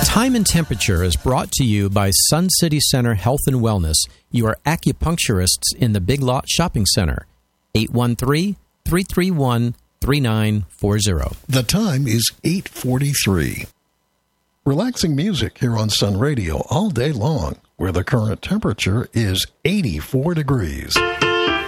Time and Temperature is brought to you by Sun City Center Health and Wellness, your acupuncturists in the Big Lot Shopping Center. 813-331-3940. The time is 8:43. Relaxing music here on Sun Radio all day long, where the current temperature is 84 degrees.